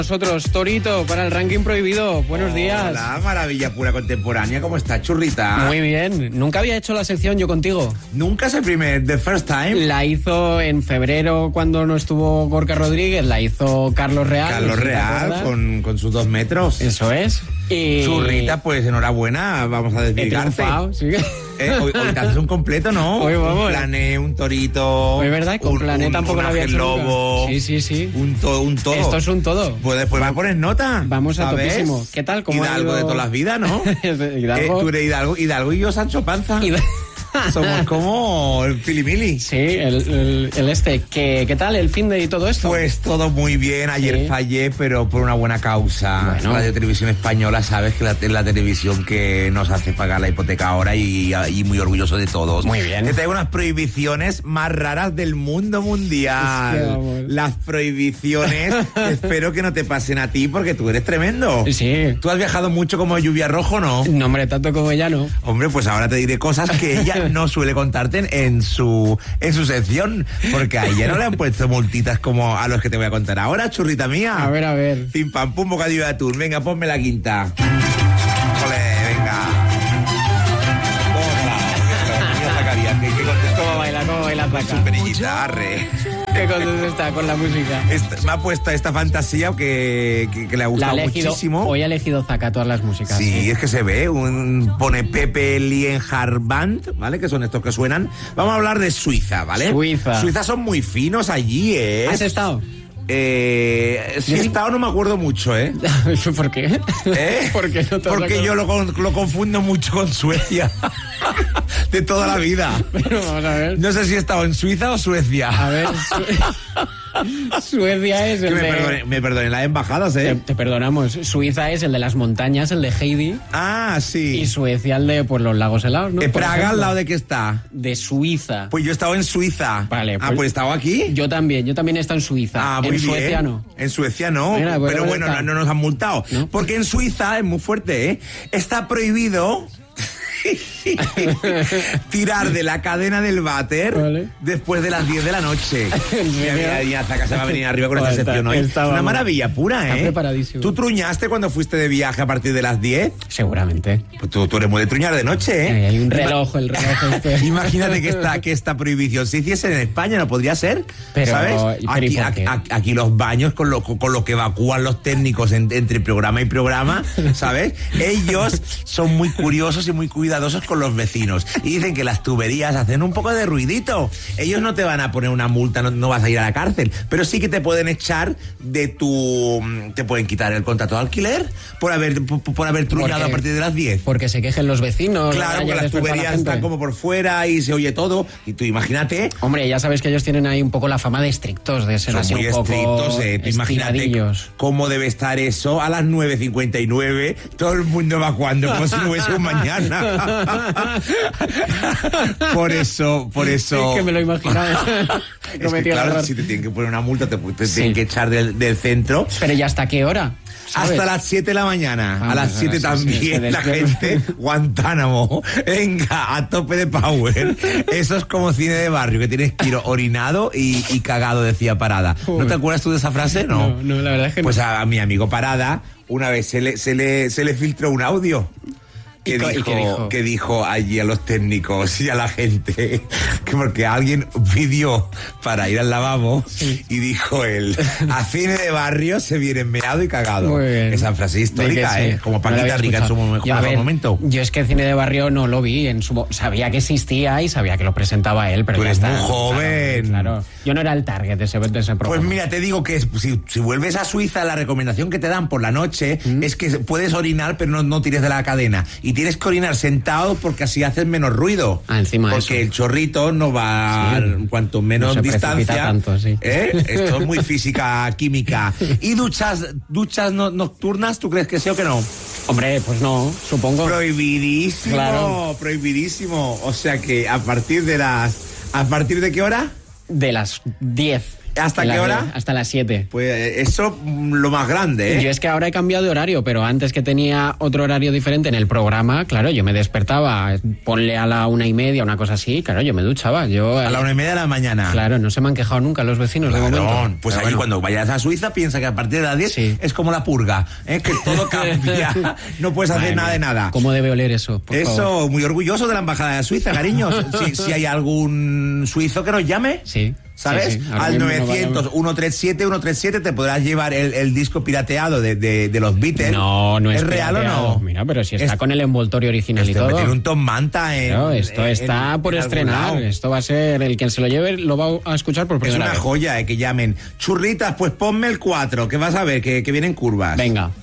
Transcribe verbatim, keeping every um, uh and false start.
Nosotros, Torito, para el ranking prohibido. Buenos días. Hola, maravilla pura contemporánea. ¿Cómo estás, churrita? Muy bien. Nunca había hecho la sección yo contigo. Nunca es el primer, the first time. La hizo en febrero cuando no estuvo Gorka Rodríguez, la hizo Carlos Real. Carlos Real, con, con sus dos metros. Eso es. Y... Churrita, pues enhorabuena, vamos a desvirgarte. ¿Sí? Eh, hoy, hoy te haces un completo, ¿no? Hoy vamos. Un plané, un torito. Hoy, ¿verdad? Con un, plané un, tampoco un lo había hecho lobo. nunca. Sí, sí, sí. Un, to, un todo. Esto es un todo. Pues después va a poner nota. Vamos a ¿sabes? topísimo. ¿Qué tal? ¿Cómo Hidalgo ha ido? de todas las vidas, ¿no? Hidalgo. Eh, tú eres Hidalgo, Hidalgo y yo Sancho Panza. Hidalgo. Somos como el filimili. Sí, el, el, el este. ¿Qué, ¿Qué tal el fin de y todo esto? Pues todo muy bien. Ayer sí. fallé, pero por una buena causa. Bueno. Radio Televisión Española, sabes que la, es la televisión que nos hace pagar la hipoteca ahora y, y muy orgulloso de todos. Muy bien. Te traigo unas prohibiciones más raras del mundo mundial. Es que vamos. Las prohibiciones que espero que no te pasen a ti porque tú eres tremendo. Sí. ¿Tú has viajado mucho como Lluvia Rojo, no? No, hombre, tanto como ella no. Hombre, pues ahora te diré cosas que ella no suele contarte en su en su sección, porque a ella no le han puesto multitas como a los que te voy a contar ahora, churrita mía. A ver, a ver. Pim pam pum, bocadillo de atún. Venga, ponme la quinta. Ole, venga. Tómala. Mira, Zacarías, qué, qué contento. ¿Cómo baila, cómo baila Zaca? Superillita, arre. Qué contento está con la música. Esta- me ha puesto esta fantasía que, que, que le ha La ha gustado elegido, muchísimo. hoy ha elegido Zaca todas las músicas. Sí, es que se ve, un, pone Pepe Lienhard Band, ¿vale? Que son estos que suenan. Vamos a hablar de Suiza, ¿vale? Suiza. Suiza son muy finos allí, ¿eh? ¿Has estado? Eh, si he estado no me acuerdo mucho, ¿eh? ¿Por qué? ¿Eh? ¿Por qué no te has Porque yo lo, con- lo confundo mucho con Suecia. De toda la vida. Pero vamos a ver. No sé si he estado en Suiza o Suecia. A ver, Su- Suecia es Que el me, de... perdone- me perdonen las embajadas, Te, ¿eh? te perdonamos. Suiza es el de las montañas, el de Heidi. Ah, sí. Y Suecia el de pues, los lagos helados, ¿no? Eh, Por Praga, ejemplo. ¿al lado de qué está? De Suiza. Pues yo he estado en Suiza. Vale, Ah, pues- pues he estado aquí. Yo también, yo también he estado en Suiza. Ah, muy en bien. Suecia no. En Suecia no, Mira, pues pero ahora bueno, está. no, no nos han multado. ¿No? Porque en Suiza, es muy fuerte, ¿eh? Está prohibido tirar de la cadena del váter Vale. después de las diez de la noche. ¿En serio? Mira, mira, mira, Zaca se va a venir arriba con esta Joder, sección está- hoy. Es está, una vamos. maravilla pura, Está ¿eh? preparadísimo. ¿Tú truñaste cuando fuiste de viaje a partir de las diez? Seguramente. Pues tú, tú eres muy de truñar de noche, ¿eh? Hay, hay un reloj, el reloj este. Imagínate que esta, que esta prohibición se hiciese en España, no podría ser, Pero, ¿sabes? pero ¿y Aquí, por qué? a- a- aquí los baños con lo, con lo que evacúan los técnicos en- entre programa y programa, ¿sabes? Ellos son muy curiosos y muy cuidadosos con los vecinos y dicen que las tuberías hacen un poco de ruidito. Ellos no te van a poner una multa, no, no vas a ir a la cárcel, pero sí que te pueden echar de tu... te pueden quitar el contrato de alquiler por haber, por, por haber truñado Porque- a partir de las diez. Porque se quejen los vecinos. Claro, ya porque las después para la tuberías gente. están como por fuera y se oye todo. Y tú imagínate, Hombre, ya sabes que ellos tienen ahí un poco la fama de estrictos, de ser son así muy un poco estrictos, eh. Tú imagínate estiradillos. cómo debe estar eso a las nueve cincuenta y nueve, todo el mundo evacuando como si no hubiese un mañana. Por eso, por eso... Es que me lo imaginaba. Es que, Cometí el claro, error. si te tienen que poner una multa, te, te Sí. tienen que echar del, del centro. Pero ¿y hasta qué hora? ¿Sabes? Hasta las siete de la mañana. Ah, a las pues, siete sí, sí, también se la despierta. gente, Guantánamo. Venga, a tope de power. Eso es como cine de barrio, que tienes que ir orinado y, y cagado, decía Parada. ¿No te acuerdas tú de esa frase? No. No, no, la verdad es que Pues no. a, a mi amigo Parada, una vez se le, se le, se le filtró un audio. Que ¿Y co- y dijo, qué dijo? que dijo allí a los técnicos y a la gente que porque alguien pidió para ir al lavabo y dijo él, a cine de barrio se viene meado y cagado. Muy bien. Esa frase histórica, De que sí. ¿eh? Como No la Paquita había Rica en su escuchado. mejor Yo, a ver, momento. Yo es que el cine de barrio no lo vi. En su, mo- sabía que existía y sabía que lo presentaba él, pero Tú ya eres está. muy joven. Claro, claro. Yo no era el target de ese, de ese Pues programa. mira, te digo que si, si vuelves a Suiza, la recomendación que te dan por la noche ¿Mm? es que puedes orinar, pero no, no tires de la cadena. Y tienes que orinar sentado porque así haces menos ruido. Ah, encima de Porque eso. el chorrito no va, Sí. cuanto menos No se distancia. precipita tanto, sí. ¿eh? Esto es muy física, química. ¿Y duchas, duchas no- nocturnas, tú crees que sí o que no? Hombre, pues no, supongo. Prohibidísimo, Claro. prohibidísimo. O sea que a partir de las... ¿A partir de qué hora? De las diez. ¿Hasta En qué la hora? tele, hasta las siete. Pues eso, lo más grande, ¿eh? Yo es que ahora he cambiado de horario, pero antes que tenía otro horario diferente en el programa, claro, yo me despertaba, ponle a la una y media, una cosa así, claro, yo me duchaba. Yo, A la una y media de la mañana. Claro, no se me han quejado nunca los vecinos Claro, de momento. pues Pero ahí bueno. cuando vayas a Suiza piensa que a partir de las diez Sí. es como la purga, ¿eh? Que todo cambia, no puedes hacer Madre nada mía, de nada. ¿Cómo debe oler eso? Por Eso, favor. muy orgulloso de la embajada de Suiza, cariños. si, si hay algún suizo que nos llame, Sí. ¿sabes? Sí, sí. Ahora Al mismo no novecientos, vale- uno treinta y siete, uno treinta y siete te podrás llevar el, el disco pirateado de, de, de los Beatles. No, no es ¿Es real pirateado. o no? Mira, pero si está Es- con el envoltorio original y Este todo. meter un Tom Manta en, Claro, esto en- está en- por en algún estrenar. lado. Esto va a ser el quien se lo lleve lo va a escuchar por Es primera una vez. joya, eh, que llamen. Churritas, pues ponme el cuatro, que vas a ver que, que vienen curvas. Venga.